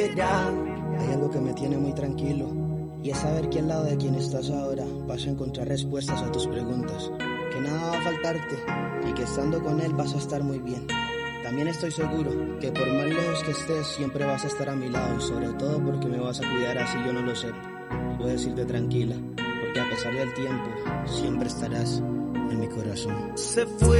Hay algo que me tiene muy tranquilo, y es saber que al lado de quien estás ahora vas a encontrar respuestas a tus preguntas, que nada va a faltarte y que estando con él vas a estar muy bien. También estoy seguro que por más lejos que estés siempre vas a estar a mi lado, y sobre todo porque me vas a cuidar así yo no lo sepa. Puedes irte tranquila, porque a pesar del tiempo siempre estarás en mi corazón. Se fue.